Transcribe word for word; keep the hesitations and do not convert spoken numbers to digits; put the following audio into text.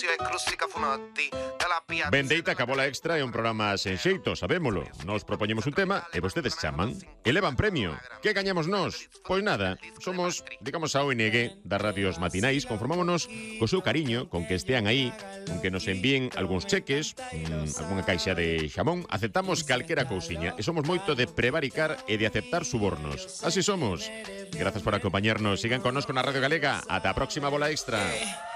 Bendeita que a Bola Extra é un programa sen xeito, sabémolo. Nos propoñemos un tema e vostedes chaman. Elevan premio. Que gañamos nós? Pois nada, somos, digamos, a O N G das radios matinais. Conformámonos co seu cariño, con que estean aí, con que nos envíen algúns cheques, mmm, algunha caixa de xamón. Aceptamos calquera cousiña e somos moito de prevaricar e de aceptar subornos. Así somos. Grazas por acompañarnos. Sigan connosco na Radio Galega. Ata a próxima Bola Extra.